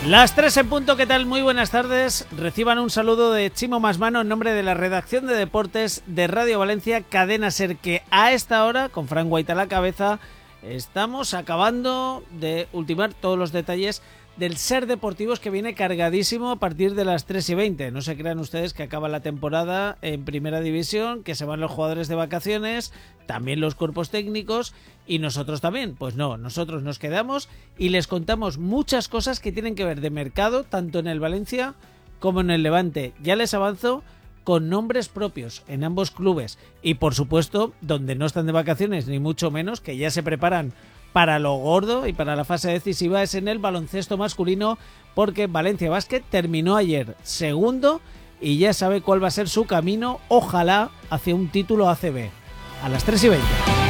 Las 3 en punto, ¿qué tal? Muy buenas tardes. Reciban un saludo de Chimo Masmano en nombre de la redacción de deportes de Radio Valencia, Cadena Ser, que a esta hora, con Fran Guaita a la cabeza, estamos acabando de ultimar todos los detalles del Ser Deportivos, que viene cargadísimo a partir de las 3:20. No se crean ustedes que acaba la temporada en Primera División, que se van los jugadores de vacaciones, también los cuerpos técnicos y nosotros también. Pues no, nosotros nos quedamos y les contamos muchas cosas que tienen que ver de mercado, tanto en el Valencia como en el Levante. Ya les avanzo, con nombres propios en ambos clubes y, por supuesto, donde no están de vacaciones ni mucho menos, que ya se preparan para lo gordo y para la fase decisiva, es en el baloncesto masculino, porque Valencia Basket terminó ayer segundo y ya sabe cuál va a ser su camino, ojalá, hacia un título ACB. A las 3:20.